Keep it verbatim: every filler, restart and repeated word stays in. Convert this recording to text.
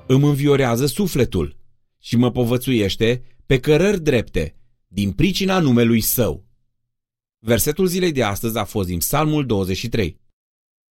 îmi înviorează sufletul și mă povățuiește pe cărări drepte, din pricina numelui Său. Versetul zilei de astăzi a fost din Psalmul douăzeci și trei.